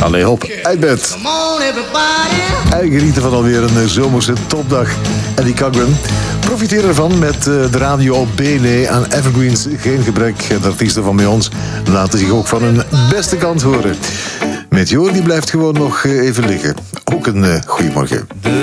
Allee, hop, uit bed. En genieten van alweer een zomerse topdag. Eddie Cochran. Profiteer ervan met de radio op BNE. Aan evergreens geen gebrek. De artiesten van bij ons laten zich ook van hun beste kant horen. Meteor die blijft gewoon nog even liggen. Ook een goeiemorgen.